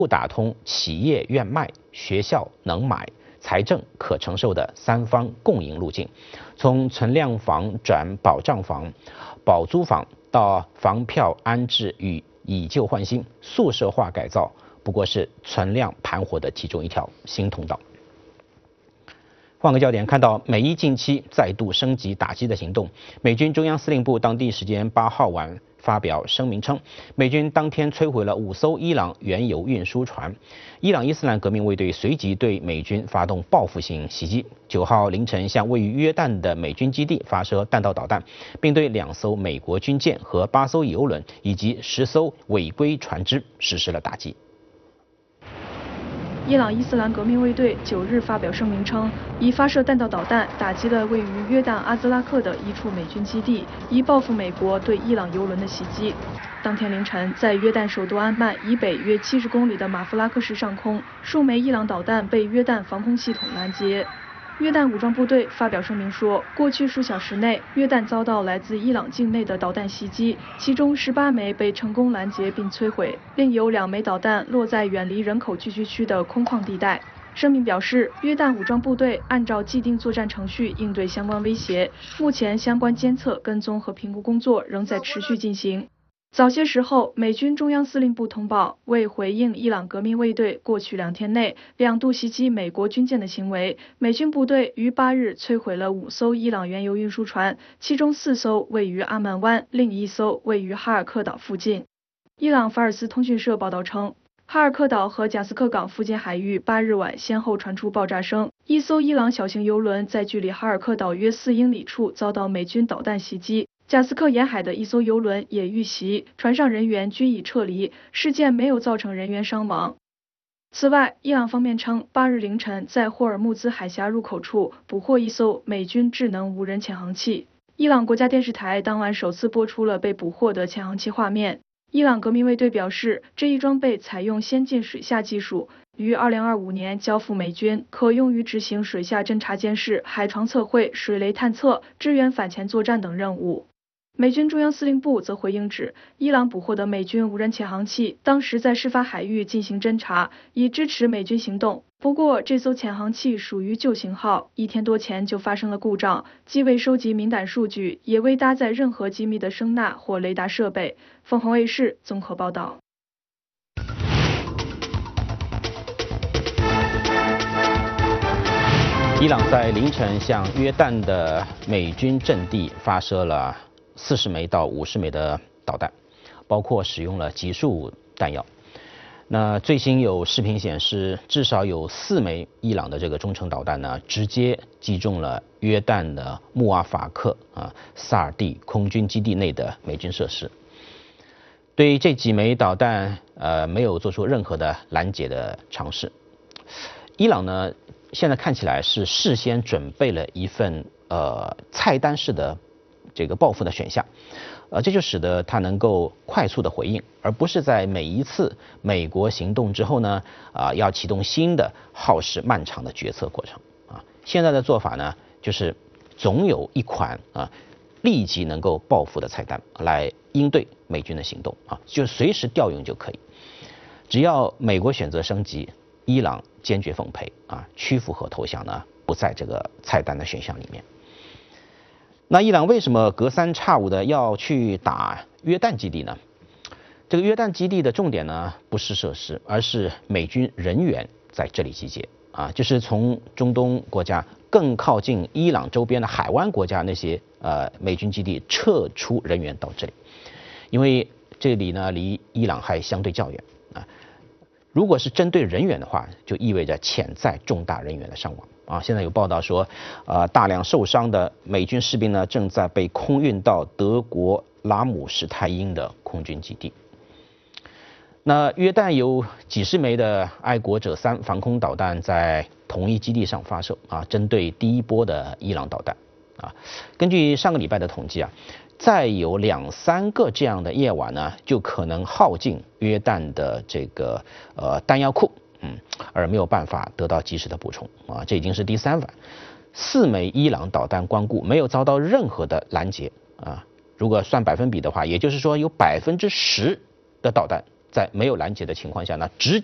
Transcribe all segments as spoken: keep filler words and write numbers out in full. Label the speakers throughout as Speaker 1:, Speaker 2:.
Speaker 1: 不打通企业愿卖、学校能买、财政可承受的三方共赢路径，从存量房转保障房、保租房到房票安置与以旧换新、宿舍化改造，不过是存量盘活的其中一条新通道。换个焦点，看到美伊近期再度升级打击的行动，美军中央司令部当地时间八号晚发表声明称，美军当天摧毁了五艘伊朗原油运输船。伊朗伊斯兰革命卫队随即对美军发动报复性袭击，九号凌晨向位于约旦的美军基地发射弹道导弹，并对两艘美国军舰和八艘油轮以及十艘违规船只实施了打击。
Speaker 2: 伊朗伊斯兰革命卫队九日发表声明称，已发射弹道导弹打击了位于约旦阿兹拉克的一处美军基地，以报复美国对伊朗油轮的袭击。当天凌晨，在约旦首都安曼以北约七十公里的马夫拉克市上空，数枚伊朗导弹被约旦防空系统拦截。约旦武装部队发表声明说，过去数小时内，约旦遭到来自伊朗境内的导弹袭击，其中十八枚被成功拦截并摧毁，另有两枚导弹落在远离人口聚居区的空旷地带。声明表示，约旦武装部队按照既定作战程序应对相关威胁，目前相关监测、跟踪和评估工作仍在持续进行。早些时候，美军中央司令部通报，为回应伊朗革命卫队过去两天内两度袭击美国军舰的行为，美军部队于八日摧毁了五艘伊朗原油运输船，其中四艘位于阿曼湾，另一艘位于哈尔克岛附近。伊朗法尔斯通讯社报道称，哈尔克岛和贾斯克港附近海域八日晚先后传出爆炸声，一艘伊朗小型油轮在距离哈尔克岛约四英里处遭到美军导弹袭击。贾斯克沿海的一艘油轮也遇袭，船上人员均已撤离，事件没有造成人员伤亡。此外，伊朗方面称，八日凌晨在霍尔木兹海峡入口处捕获一艘美军智能无人潜航器。伊朗国家电视台当晚首次播出了被捕获的潜航器画面。伊朗革命卫队表示，这一装备采用先进水下技术，于二零二五年交付美军，可用于执行水下侦察监视、海床测绘、水雷探测、支援反潜作战等任务。美军中央司令部则回应指，伊朗捕获的美军无人潜航器当时在事发海域进行侦察，以支持美军行动。不过，这艘潜航器属于旧型号，一天多前就发生了故障，既未收集敏感数据，也未搭载任何机密的声纳或雷达设备。凤凰卫视综合报道。
Speaker 1: 伊朗在凌晨向约旦的美军阵地发射了四十枚到五十枚的导弹，包括使用了集束弹药。那最新有视频显示，至少有四枚伊朗的这个中程导弹呢，直接击中了约旦的穆阿法克啊萨尔蒂空军基地内的美军设施。对这几枚导弹，呃，没有做出任何的拦截的尝试。伊朗呢，现在看起来是事先准备了一份呃菜单式的这个报复的选项，呃，这就使得他能够快速的回应，而不是在每一次美国行动之后呢，啊、呃，要启动新的耗时漫长的决策过程啊。现在的做法呢，就是总有一款啊立即能够报复的菜单来应对美军的行动啊，就随时调用就可以。只要美国选择升级，伊朗坚决奉陪啊，屈服和投降呢不在这个菜单的选项里面。那伊朗为什么隔三差五的要去打约旦基地呢？这个约旦基地的重点呢不是设施，而是美军人员在这里集结啊，就是从中东国家更靠近伊朗周边的海湾国家那些呃美军基地撤出人员到这里，因为这里呢离伊朗还相对较远啊。如果是针对人员的话，就意味着潜在重大人员的伤亡啊。现在有报道说，呃，大量受伤的美军士兵呢，正在被空运到德国拉姆施泰因的空军基地。那约旦有几十枚的爱国者三防空导弹在同一基地上发射啊，针对第一波的伊朗导弹啊。根据上个礼拜的统计啊，再有两三个这样的夜晚呢，就可能耗尽约旦的这个呃弹药库，嗯，而没有办法得到及时的补充啊。这已经是第三晚，四枚伊朗导弹光顾，没有遭到任何的拦截啊。如果算百分比的话，也就是说有百分之十的导弹在没有拦截的情况下呢，直接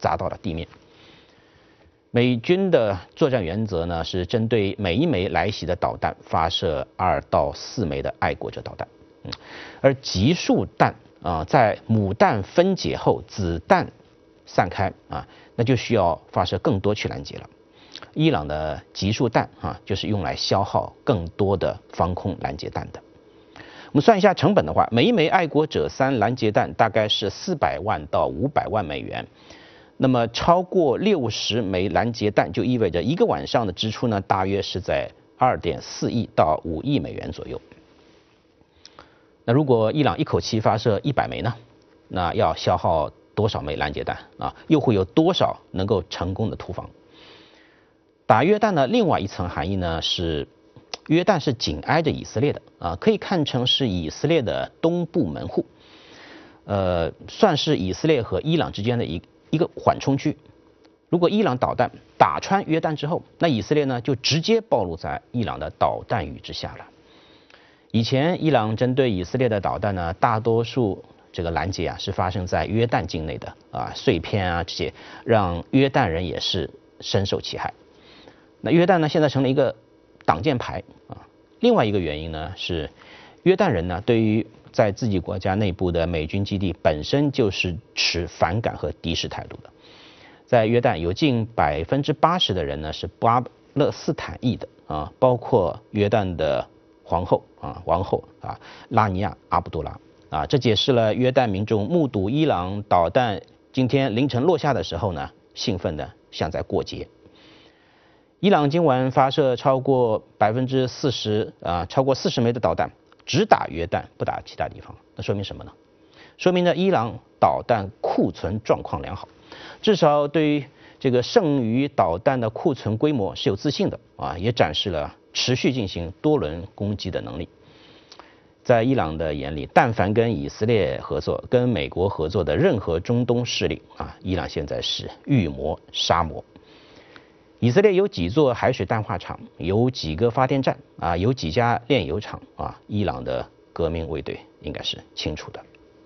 Speaker 1: 砸到了地面。美军的作战原则呢是针对每一枚来袭的导弹发射二到四枚的爱国者导弹，嗯，而集束弹啊、呃，在母弹分解后，子弹散开啊，那就需要发射更多去拦截了。伊朗的集束弹啊，就是用来消耗更多的防空拦截弹的。我们算一下成本的话，每一枚爱国者三拦截弹大概是四百万到五百万美元。那么超过六十枚拦截弹，就意味着一个晚上的支出呢，大约是在二点四亿到五亿美元左右。那如果伊朗一口气发射一百枚呢，那要消耗多少枚拦截弹啊？又会有多少能够成功的突防？打约旦的另外一层含义呢是，约旦是紧挨着以色列的啊，可以看成是以色列的东部门户，呃，算是以色列和伊朗之间的一一个缓冲区。如果伊朗导弹打穿约旦之后，那以色列呢就直接暴露在伊朗的导弹雨之下了。以前伊朗针对以色列的导弹呢，大多数这个拦截啊是发生在约旦境内的啊，碎片啊这些让约旦人也是深受其害。那约旦呢现在成了一个挡箭牌啊。另外一个原因呢是，约旦人呢对于在自己国家内部的美军基地本身就是持反感和敌视态度的。在约旦有近百分之八十的人呢是巴勒斯坦裔的啊，包括约旦的皇后啊王后啊拉尼亚阿卜杜拉啊，这解释了约旦民众目睹伊朗导弹今天凌晨落下的时候呢，兴奋的像在过节。伊朗今晚发射超过百分之四十啊，超过四十枚的导弹，只打约旦，不打其他地方。那说明什么呢？说明呢，伊朗导弹库存状况良好，至少对于这个剩余导弹的库存规模是有自信的啊，也展示了持续进行多轮攻击的能力。在伊朗的眼里，但凡跟以色列合作、跟美国合作的任何中东势力啊，伊朗现在是遇魔杀魔。以色列有几座海水淡化厂，有几个发电站啊，有几家炼油厂啊，伊朗的革命卫队应该是清楚的。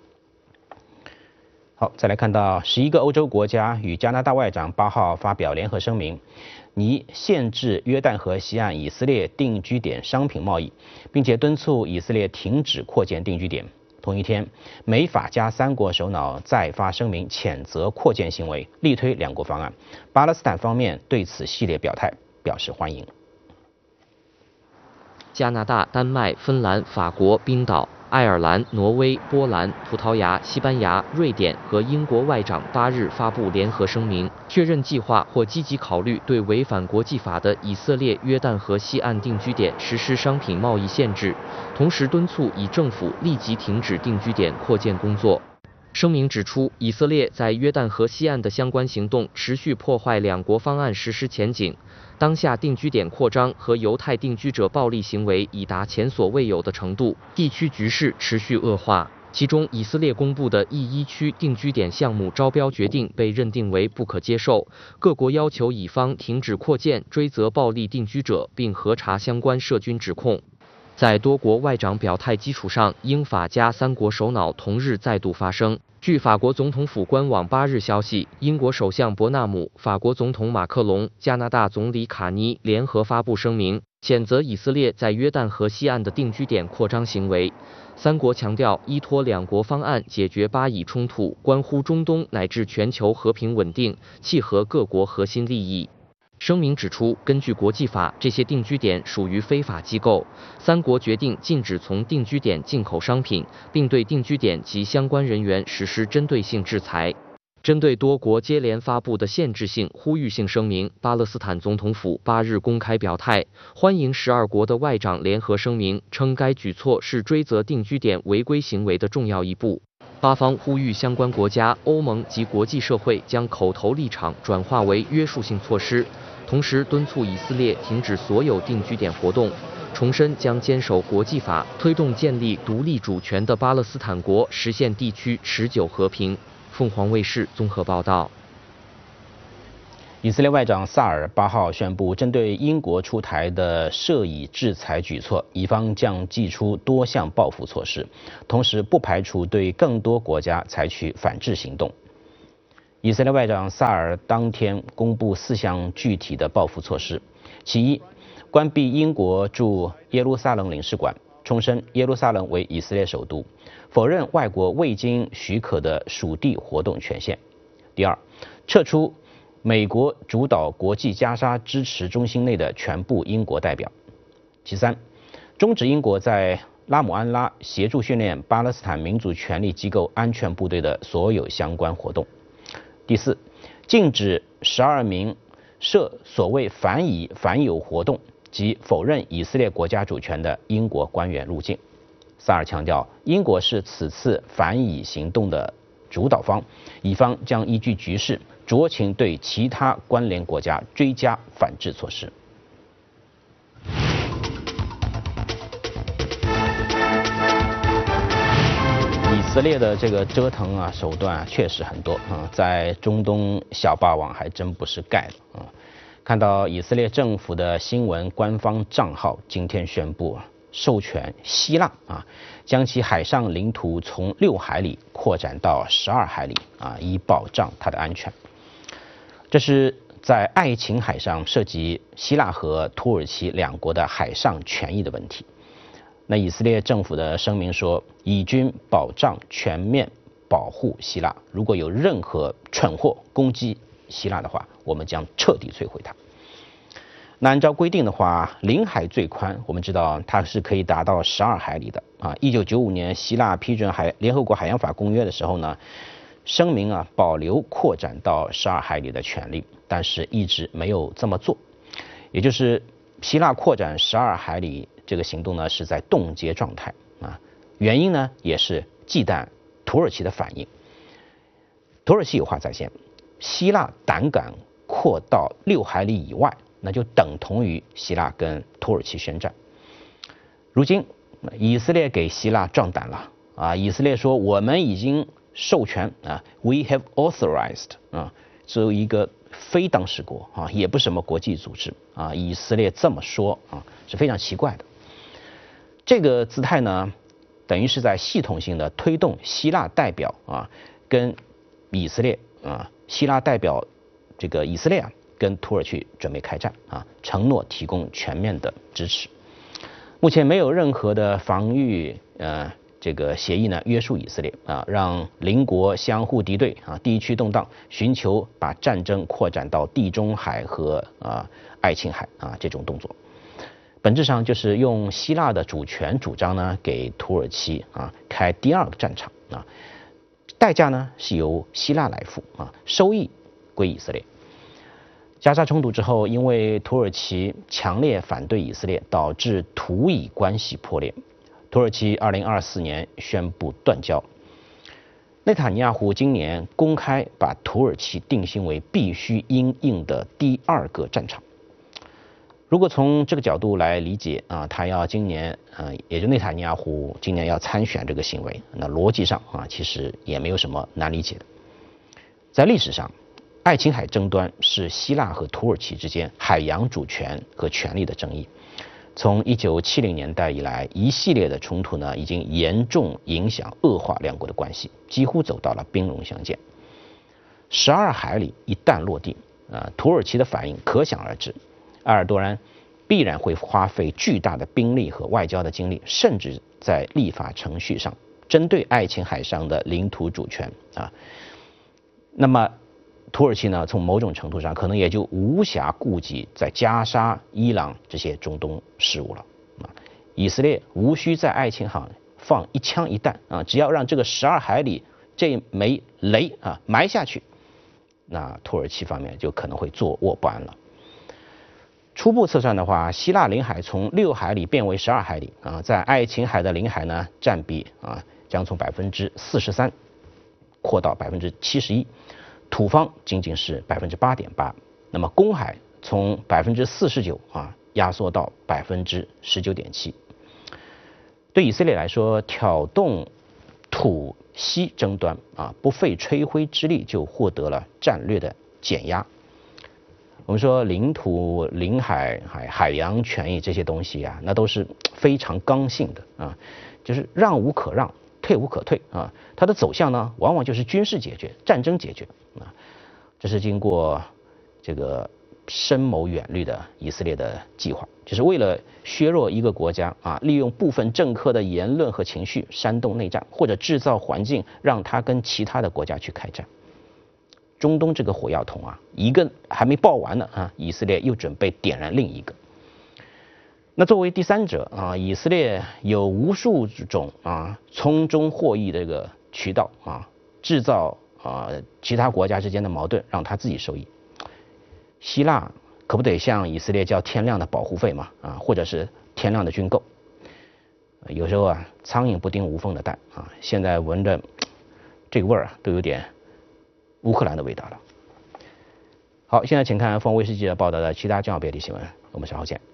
Speaker 1: 好，再来看到十一个欧洲国家与加拿大外长八号发表联合声明，拟限制约旦河西岸以色列定居点商品贸易，并且敦促以色列停止扩建定居点。同一天，美法加三国首脑再发声明谴责扩建行为，力推两国方案。巴勒斯坦方面对此系列表态表示欢迎。
Speaker 3: 加拿大、丹麦、芬兰、法国、冰岛、爱尔兰、挪威、波兰、葡萄牙、西班牙、瑞典和英国外长八日发布联合声明，确认计划或积极考虑对违反国际法的以色列约旦河西岸定居点实施商品贸易限制，同时敦促以政府立即停止定居点扩建工作。声明指出，以色列在约旦河西岸的相关行动持续破坏两国方案实施前景。当下定居点扩张和犹太定居者暴力行为已达前所未有的程度，地区局势持续恶化。其中，以色列公布的 E 一 区定居点项目招标决定被认定为不可接受，各国要求乙方停止扩建，追责暴力定居者，并核查相关涉军指控。在多国外长表态基础上，英法加三国首脑同日再度发声。据法国总统府官网八日消息，英国首相伯纳姆、法国总统马克龙、加拿大总理卡尼联合发布声明，谴责以色列在约旦河西岸的定居点扩张行为。三国强调，依托两国方案解决巴以冲突，关乎中东乃至全球和平稳定，契合各国核心利益。声明指出，根据国际法，这些定居点属于非法机构。三国决定禁止从定居点进口商品，并对定居点及相关人员实施针对性制裁。针对多国接连发布的限制性、呼吁性声明，巴勒斯坦总统府八日公开表态，欢迎十二国的外长联合声明，称该举措是追责定居点违规行为的重要一步。巴方呼吁相关国家、欧盟及国际社会将口头立场转化为约束性措施，同时敦促以色列停止所有定居点活动，重申将坚守国际法，推动建立独立主权的巴勒斯坦国，实现地区持久和平。凤凰卫视综合报道。
Speaker 1: 以色列外长萨尔八号宣布，针对英国出台的涉以制裁举措，以方将祭出多项报复措施，同时不排除对更多国家采取反制行动。 以色列外长萨尔当天公布四项具体的报复措施，其一，关闭英国驻耶路撒冷领事馆，重申耶路撒冷为以色列首都，否认外国未经许可的属地活动权限。第二，撤出美国主导国际加沙支持中心内的全部英国代表。其三，终止英国在拉姆安拉协助训练巴勒斯坦民族权力机构安全部队的所有相关活动。第四，禁止十二名涉所谓反以反犹活动及否认以色列国家主权的英国官员入境。萨尔强调，英国是此次反以行动的主导方，以方将依据局势酌情对其他关联国家追加反制措施。以色列的这个折腾啊，手段啊确实很多啊，在中东小霸王还真不是盖的啊。看到以色列政府的新闻官方账号今天宣布啊，授权希腊啊，将其海上领土从六海里扩展到十二海里啊，以保障它的安全。这是在爱琴海上涉及希腊和土耳其两国的海上权益的问题。那以色列政府的声明说，以军保障全面保护希腊，如果有任何蠢货攻击希腊的话，我们将彻底摧毁它。那按照规定的话，领海最宽，我们知道它是可以达到十二海里的啊。一九九五年希腊批准海联合国海洋法公约的时候呢，声明啊保留扩展到十二海里的权利，但是一直没有这么做。也就是希腊扩展十二海里这个行动呢是在冻结状态啊，原因呢也是忌惮土耳其的反应。土耳其有话在先，希腊胆敢扩到六海里以外，那就等同于希腊跟土耳其宣战。如今以色列给希腊壮胆了啊！以色列说我们已经授权啊 ，We have authorized 啊，作为一个非当事国啊，也不是什么国际组织啊，以色列这么说啊是非常奇怪的。这个姿态呢，等于是在系统性的推动希腊代表啊跟以色列啊，希腊代表这个以色列啊跟土耳其准备开战啊，承诺提供全面的支持。目前没有任何的防御呃这个协议呢约束以色列啊，让邻国相互敌对啊，地区动荡，寻求把战争扩展到地中海和啊爱琴海啊这种动作。本质上就是用希腊的主权主张呢，给土耳其啊开第二个战场啊，代价呢是由希腊来付啊，收益归以色列。加沙冲突之后，因为土耳其强烈反对以色列，导致土以关系破裂。土耳其二零二四年宣布断交。内塔尼亚胡今年公开把土耳其定性为必须因应的第二个战场。如果从这个角度来理解啊，他要今年呃，也就内塔尼亚胡今年要参选这个行为，那逻辑上啊，其实也没有什么难理解的。在历史上，爱琴海争端是希腊和土耳其之间海洋主权和权力的争议。从一九七零年代以来，一系列的冲突呢，已经严重影响、恶化两国的关系，几乎走到了兵戎相见。十二海里一旦落地，啊，土耳其的反应可想而知。埃尔多安必然会花费巨大的兵力和外交的精力，甚至在立法程序上针对爱琴海上的领土主权啊。那么土耳其呢，从某种程度上可能也就无暇顾及在加沙、伊朗这些中东事务了啊。以色列无需在爱琴海放一枪一弹啊，只要让这个十二海里这枚雷啊埋下去，那土耳其方面就可能会坐卧不安了。初步测算的话，希腊领海从六海里变为十二海里啊，在爱琴海的领海呢占比啊将从百分之四十三扩到百分之七十一，土方仅仅是百分之八点八，那么公海从百分之四十九啊压缩到百分之十九点七。对以色列来说，挑动土西争端啊，不费吹灰之力就获得了战略的减压。我们说领土、领海、海海洋权益这些东西啊，那都是非常刚性的啊，就是让无可让，退无可退啊。它的走向呢，往往就是军事解决、战争解决啊，这是经过这个深谋远虑的以色列的计划，就是为了削弱一个国家啊，利用部分政客的言论和情绪煽动内战，或者制造环境让他跟其他的国家去开战。中东这个火药桶啊，一个还没爆完呢啊，以色列又准备点燃另一个。那作为第三者啊，以色列有无数种啊从中获益的这个渠道啊，制造啊其他国家之间的矛盾，让他自己受益。希腊可不得向以色列交天量的保护费嘛啊，或者是天量的军购。有时候啊，苍蝇不叮无缝的蛋啊，现在闻着这个味儿啊，都有点乌克兰的味道了。好，现在请看凤卫视记者报道的其他重要别的新闻，我们稍后见。